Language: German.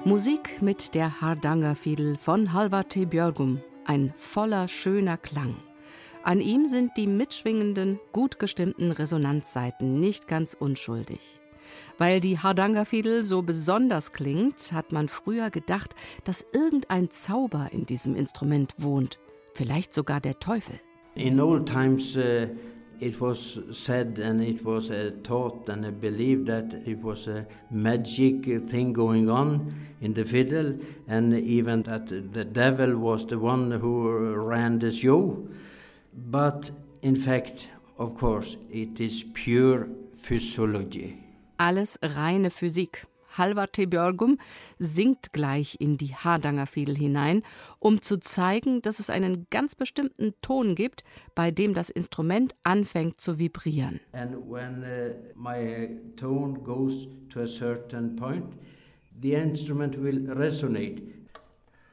Musik mit der Hardangerfiedel von Halvar T. Björgum, ein voller schöner Klang. An ihm sind die mitschwingenden, gut gestimmten Resonanzsaiten nicht ganz unschuldig. Weil die Hardangerfiedel so besonders klingt, hat man früher gedacht, dass irgendein Zauber in diesem Instrument wohnt, vielleicht sogar der Teufel. In old times it was said and it was taught and believed that it was a magic thing going on in the fiddle, and even that the devil was the one who ran the show. But in fact, of course, it is pure physiology. Alles reine Physik. Halvar T. Björgum singt gleich in die Hardangerfiedel hinein, um zu zeigen, dass es einen ganz bestimmten Ton gibt, bei dem das Instrument anfängt zu vibrieren. And when my tone goes to a certain point, the instrument will resonate